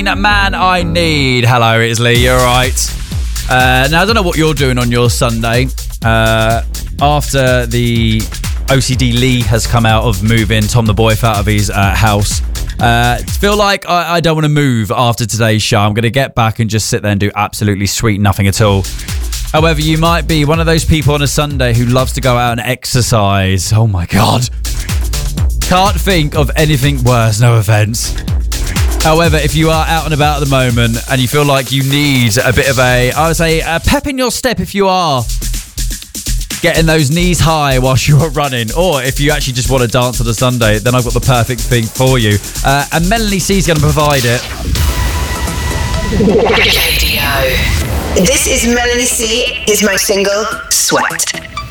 Man I Need. Hello, it's Lee. You're right. Now, I don't know what you're doing on your Sunday. After the OCD Lee has come out of moving Tom the Boy out of his house, feel like I don't want to move after today's show. I'm going to get back and just sit there and do absolutely sweet nothing at all. However, you might be one of those people on a Sunday who loves to go out and exercise. Oh my God. Can't think of anything worse, no offence. However, if you are out and about at the moment and you feel like you need a bit of a pep in your step if you are getting those knees high whilst you're running, or if you actually just want to dance on a Sunday, then I've got the perfect thing for you. And Melanie C's going to provide it. Radio. This is Melanie C. Is my single, Sweat.